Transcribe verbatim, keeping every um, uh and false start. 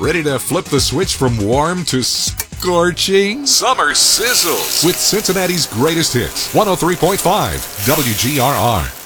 Ready to flip the switch from warm to scorching? Summer sizzles With Cincinnati's greatest hits, one oh three point five W G R R.